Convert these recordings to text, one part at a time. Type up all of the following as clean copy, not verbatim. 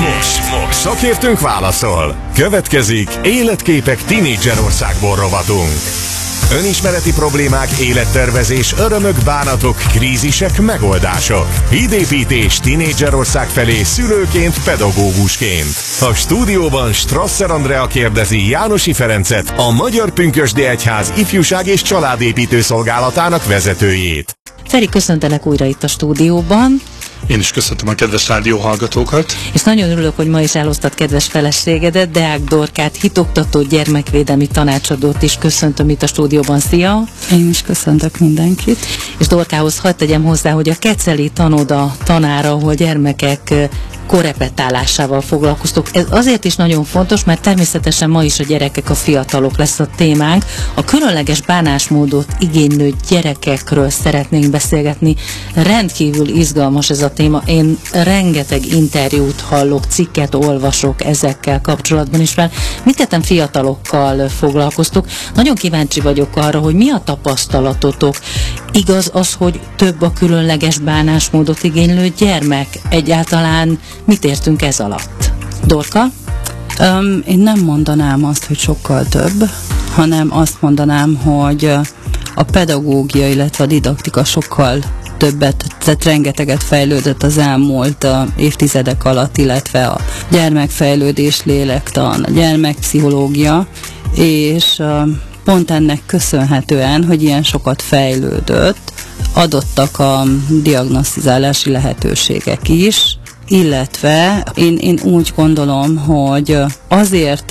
Most szakértőnk válaszol. Következik Életképek Tinédzserországból rovatunk. Önismereti problémák, élettervezés, örömök, bánatok, krízisek, megoldások. Hídépítés Tinédzserország felé szülőként, pedagógusként. A stúdióban Strasser Andrea kérdezi Jánosi Ferencet, a Magyar Pünkösdi Egyház Ifjúság és Családépítő Szolgálatának vezetőjét. Feri, köszöntelek újra itt a stúdióban. Én is köszöntöm a kedves rádióhallgatókat. És nagyon örülök, hogy ma is elosztad kedves feleségedet, Deák Dorkát, hitoktató, gyermekvédelmi tanácsadót is köszöntöm itt a stúdióban. Szia! Én is köszöntök mindenkit. És Dorkához hadd tegyem hozzá, hogy a Keceli Tanoda tanára, ahol gyermekek korepetálásával foglalkoztok. Ez azért is nagyon fontos, mert természetesen ma is a gyerekek, a fiatalok lesz a témánk. A különleges bánásmódot igénylő gyerekekről szeretnénk beszélgetni. Rendkívül izgalmas ez a téma. Én rengeteg interjút hallok, cikket olvasok ezekkel kapcsolatban is, mert mindketten fiatalokkal foglalkoztok. Nagyon kíváncsi vagyok arra, hogy mi a tapasztalatotok. Igaz az, hogy több a különleges bánásmódot igénylő gyermek? Egyáltalán mit értünk ez alatt? Dorka? Én nem mondanám azt, hogy sokkal több, hanem azt mondanám, hogy a pedagógia, illetve a didaktika sokkal többet, tehát rengeteget fejlődött az elmúlt évtizedek alatt, illetve a gyermekfejlődés, lélektan, a gyermekpszichológia, és pont ennek köszönhetően, hogy ilyen sokat fejlődött, adottak a diagnosztizálási lehetőségek is, illetve én úgy gondolom, hogy azért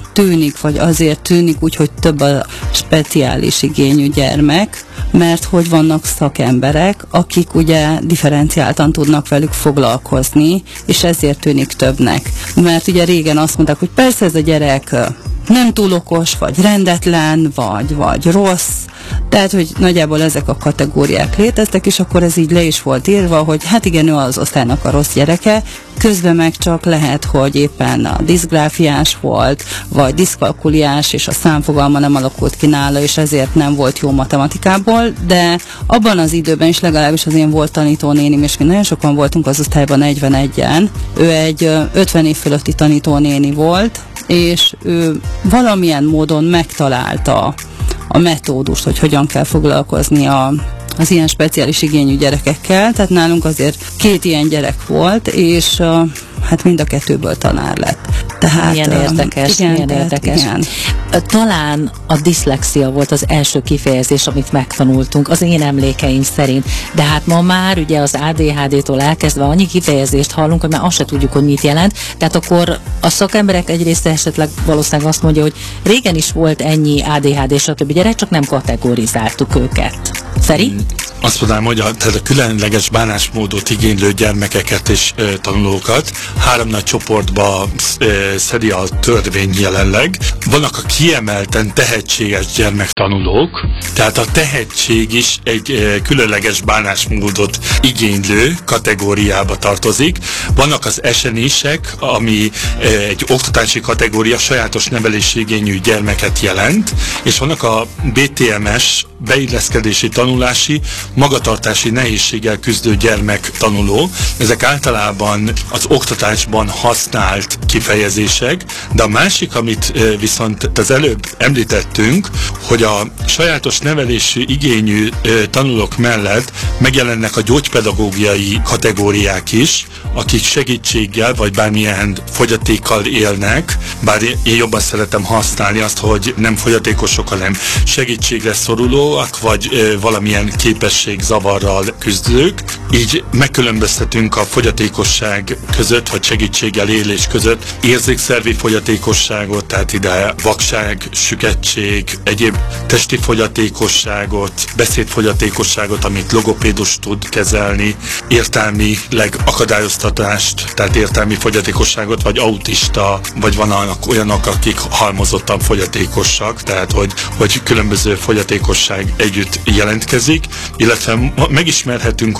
tűnik úgy, hogy több a speciális igényű gyermek, mert hogy vannak szakemberek, akik ugye differenciáltan tudnak velük foglalkozni, és ezért tűnik többnek. Mert ugye régen azt mondták, hogy persze ez a gyerek nem túl okos, vagy rendetlen, vagy rossz, tehát, hogy nagyjából ezek a kategóriák léteztek, és akkor ez így le is volt írva, hogy hát igen, ő az osztálynak a rossz gyereke, közben meg csak lehet, hogy éppen a diszgráfiás volt, vagy diszkalkuliás, és a számfogalma nem alakult ki nála, és ezért nem volt jó matematikából, de abban az időben is legalábbis az én volt tanítónénim, és mi nagyon sokan voltunk az osztályban 41-en, ő egy 50 év fölötti tanítónéni volt, és ő valamilyen módon megtalálta a metódust, hogy hogyan kell foglalkozni az ilyen speciális igényű gyerekekkel, tehát nálunk azért 2 ilyen gyerek volt, és hát mind a 2-ből tanár lett. Tehát, milyen érdekes, igen, milyen érdekes. Igen. Talán a diszlexia volt az első kifejezés, amit megtanultunk, az én emlékeim szerint. De hát ma már ugye az ADHD-tól elkezdve annyi kifejezést hallunk, hogy már azt se tudjuk, hogy mit jelent. Tehát akkor a szakemberek egyrészt esetleg valószínűleg azt mondja, hogy régen is volt ennyi ADHD, stb. Gyerek, csak nem kategorizáltuk őket. Feri? Azt mondanám, hogy a különleges bánásmódot igénylő gyermekeket és tanulókat 3 nagy csoportba szedi a törvény jelenleg. Vannak a kiemelten tehetséges gyermektanulók, tehát a tehetség is egy különleges bánásmódot igénylő kategóriába tartozik. Vannak az esenisek, ami egy oktatási kategória, sajátos nevelési igényű gyermeket jelent, és vannak a BTMS, beilleszkedési tanulási, magatartási nehézséggel küzdő gyermektanuló. Ezek általában az oktatásban használt kifejezések, de a másik, amit viszont az előbb említettünk, hogy a sajátos nevelési igényű tanulók mellett megjelennek a gyógypedagógiai kategóriák is, akik segítséggel vagy bármilyen fogyatékkal élnek, bár én jobban szeretem használni azt, hogy nem fogyatékosok, hanem segítségre szorulóak, vagy valamilyen képességzavarral küzdők. Így megkülönböztetünk a fogyatékosság között, vagy segítséggel élés között érzékszervi fogyatékosságot, tehát ide vakság, sükettség, egyéb testi fogyatékosságot, beszédfogyatékosságot, amit logopédus tud kezelni, értelmileg akadályoztatást, tehát értelmi fogyatékosságot, vagy autista, vagy vannak olyanok, akik halmozottan fogyatékosak, tehát hogy különböző fogyatékosság együtt jelentkezik, illetve megismerhetünk olyat, ami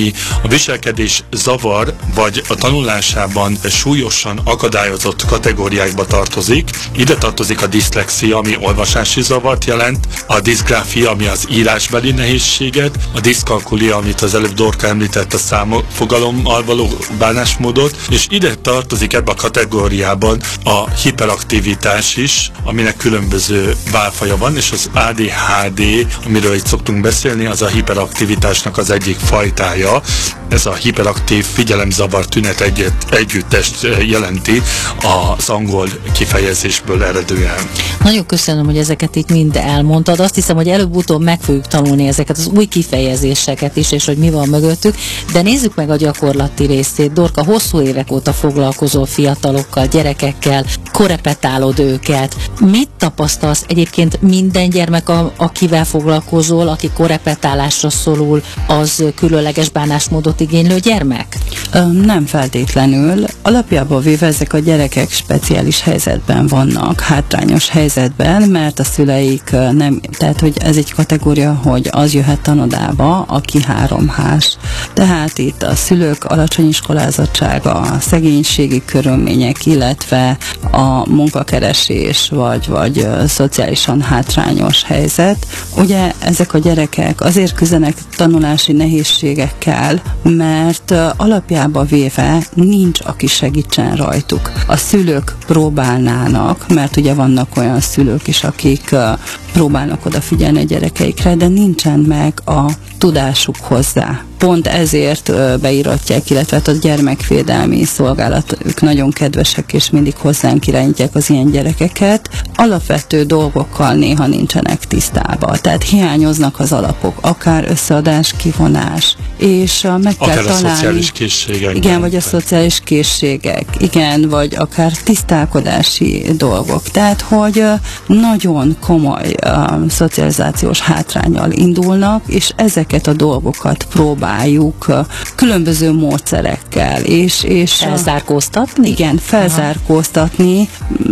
ami a viselkedés zavar, vagy a tanulásában súlyosan akadályozott kategóriákba tartozik. Ide tartozik a diszlexia, ami olvasási zavart jelent, a diszgráfia, ami az írásbeli nehézséget, a diszkalkulia, amit az előbb Dorka említett, a számfogalommal való bánásmódot, és ide tartozik ebbe a kategóriában a hiperaktivitás is, aminek különböző válfaja van, és az ADHD, amiről itt szoktunk beszélni, az a hiperaktivitásnak az egyik fajtája. Ez a hiperaktív figyelemzavar tünet együttest jelenti az angol kifejezésből eredően. Nagyon köszönöm, hogy ezeket itt mind elmondtad. Azt hiszem, hogy előbb-utóbb meg fogjuk tanulni ezeket az új kifejezéseket is, és hogy mi van mögöttük, de nézzük meg a gyakorlati részét. Dorka, hosszú évek óta foglalkozol fiatalokkal, gyerekekkel, korepetálod őket. Mit tapasztalsz egyébként? Minden gyermek, akivel foglalkozol, aki korepetálásra szorul, az különleges bánásmódot igénylő gyermek? Nem feltétlenül. Alapjában véve ezek a gyerekek speciális helyzetben vannak, hátrányos helyzetben, mert a szüleik nem, tehát hogy ez egy kategória, hogy az jöhet tanodába, aki 3H-s. Tehát itt a szülők alacsony iskolázottsága, a szegénységi körülmények, illetve a munkakeresés, vagy szociálisan hátrányos helyzet. Ugye ezek a gyerekek azért küzdenek tanulási nehézségekkel, mert alapjába véve nincs, aki segítsen rajtuk. A szülők próbálnának, mert ugye vannak olyan szülők is, akik próbálnak odafigyelni a gyerekeikre, de nincsen meg a tudásuk hozzá. Pont ezért beíratják, illetve a gyermekvédelmi szolgálat, ők nagyon kedvesek, és mindig hozzánk irányítják az ilyen gyerekeket. Alapvető dolgokkal néha nincsenek tisztában. Tehát hiányoznak az alapok, akár összeadás, kivonás, és meg kell akár találni... a szociális készségek. Igen, vagy a szociális készségek, igen, vagy akár tisztálkodási dolgok. Tehát, hogy nagyon komoly szocializációs hátránnyal indulnak, és ezeket a dolgokat próbáljuk különböző módszerekkel, és felzárkóztatni? Igen, felzárkóztatni.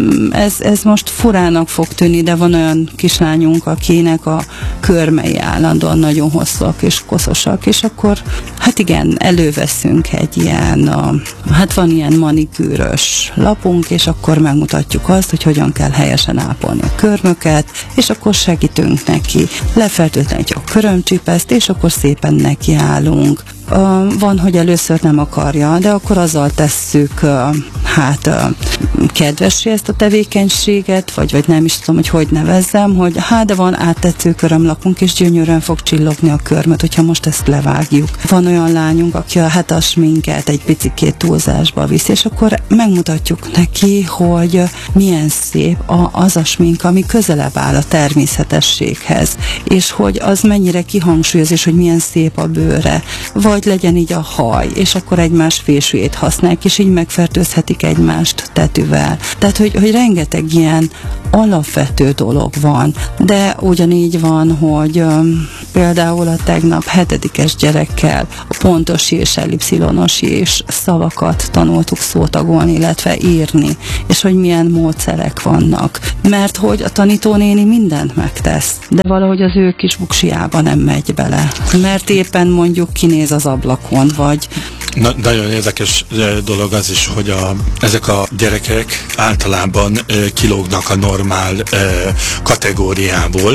Ez most furának fog tűnni, de van olyan kislányunk, akinek a körmei állandóan nagyon hosszúak és koszosak, és akkor hát igen, előveszünk egy ilyen, hát van ilyen manikűrös lapunk, és akkor megmutatjuk azt, hogy hogyan kell helyesen ápolni a körmöket, és akkor segítünk neki, lefertőtlenítjük a körömcsipeszt, és akkor szépen nekiállunk. Van, hogy először nem akarja, de akkor azzal tesszük kedvessé ezt a tevékenységet, vagy nem is tudom, hogy nevezzem, hogy de van áttetsző körömlapunk, és gyönyörűen fog csillogni a körmöt, hogyha most ezt levágjuk. Van olyan lányunk, aki a sminket egy picikét túlzásba visz, és akkor megmutatjuk neki, hogy milyen szép az a smink, ami közelebb áll a természetességhez, és hogy az mennyire kihangsúlyoz, és hogy milyen szép a bőre, vagy legyen így a haj, és akkor egymás fésűjét használják, és így megfertőzhetik egymást tetűvel. Tehát, hogy rengeteg ilyen alapvető dolog van, de ugyanígy van, hogy például a tegnap 7-es gyerekkel a pontosi és ellipszilonosi és szavakat tanultuk szótagolni, illetve írni, és hogy milyen módszerek vannak. Mert hogy a tanítónéni mindent megtesz, de valahogy az ő kis buksiába nem megy bele. Mert éppen mondjuk kinéz az ablakon, vagy... Nagyon érdekes dolog az is, hogy ezek a gyerekek általában kilógnak a normál kategóriából,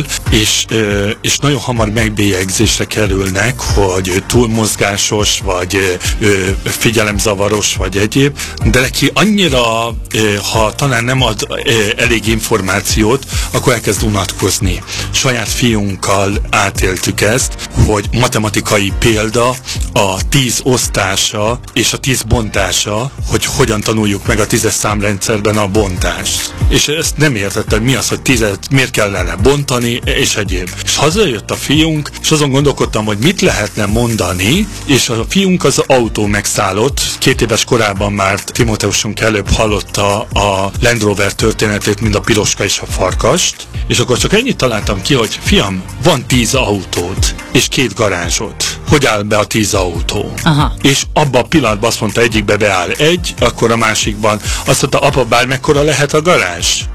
és nagyon hamar megbélyegzésre kerülnek, hogy túlmozgásos, vagy figyelemzavaros, vagy egyéb, de neki annyira, ha talán nem ad elég információt, akkor elkezd unatkozni. Saját fiunkkal átéltük ezt, hogy matematikai példa a 10 osztása és a 10 bontása, hogy hogyan tanuljuk meg a 10-es számrendszerben a bontást. És ezt nem értettem, mi az, hogy 10-et miért kellene bontani, és egyéb. És hazajött a fiunk, és azon gondolkodtam, hogy mit lehetne mondani, és a fiunk az autó megszállott. 2 éves korában már Timóteusunk előbb hallotta a Land Rover történetét, mint a piroska és a farkast, és akkor csak ennyit találtam ki, hogy fiam, van 10 autód, és 2 garázsod. Hogy áll be a 10 autó? Aha. És abban a pillanatban azt mondta, egyikbe beáll 1, akkor a másikban azt mondta, apa, bármekkora lehet a garázs?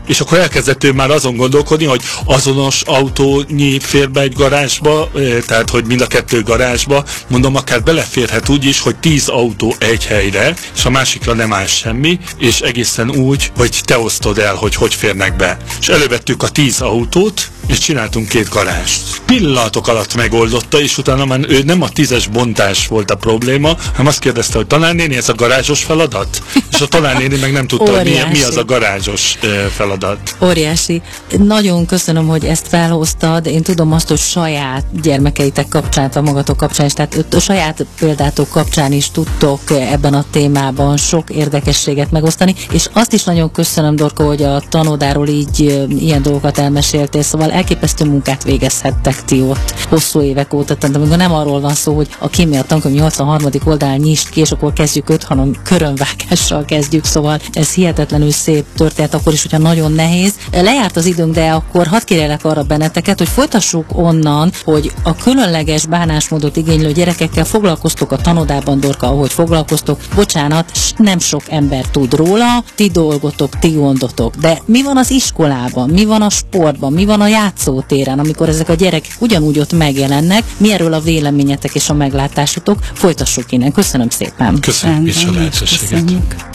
És akkor elkezdett ő már azon gondolkodni, hogy azonos autónyi fér be egy garázsba, tehát hogy mind a kettő garázsba, mondom, akár beleférhet úgy is, hogy 10 autó egy helyre, és a másikra nem áll semmi, és egészen úgy, hogy te osztod el, hogy férnek be. És elővettük a 10 autót, és csináltunk 2 garást. Pillanatok alatt megoldotta, és utána már ő nem a 10-es bontás volt a probléma, hanem azt kérdezte, hogy tanárnéni, ez a garázsos feladat? És a tanárnéni meg nem tudta, hogy mi az a garázsos feladat. Óriási. Nagyon köszönöm, hogy ezt felhoztad. Én tudom azt, hogy saját gyermekeitek kapcsán, a magatok kapcsán is, tehát a saját példátok kapcsán is tudtok ebben a témában sok érdekességet megosztani, és azt is nagyon köszönöm, Dorka, hogy a tanodáról így ilyen dolgokat elmeséltél, szóval elképesztő munkát végezhettek ti ott hosszú évek óta, tehát amikor nem arról van szó, hogy a kémia tankönyv 83. oldalán nyisd ki, és akkor kezdjük 5, hanem körönvágással kezdjük, szóval ez hihetetlenül szép történet, akkor is, hogyha nagyon nehéz. Lejárt az időnk, de akkor hadd kérjelek arra benneteket, hogy folytassuk onnan, hogy a különleges bánásmódot igénylő gyerekekkel foglalkoztok a tanodában, Dorka, ahogy foglalkoztok. Bocsánat, nem sok ember tud róla, ti dolgotok, ti gondotok, de mi van az iskolában, mi van a sportban, mi van a játszótéren, amikor ezek a gyerekek ugyanúgy ott megjelennek, mi erről a véleményetek és a meglátásotok? Folytassuk innen. Köszönöm szépen. Köszönjük is a lehetőséget.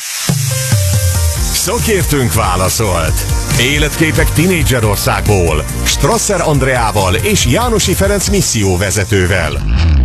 Szakértőnk válaszolt. Életképek Tinédzserországból. Strasser Andreával és Jánosi Ferenc misszióvezetővel.